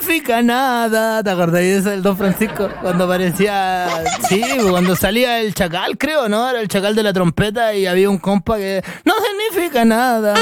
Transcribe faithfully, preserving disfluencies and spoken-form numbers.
significa nada. ¿Te acordás de eso del Don Francisco? Cuando aparecía, sí, cuando salía el chacal, creo, ¿no? Era el chacal de la trompeta y había un compa que no significa nada.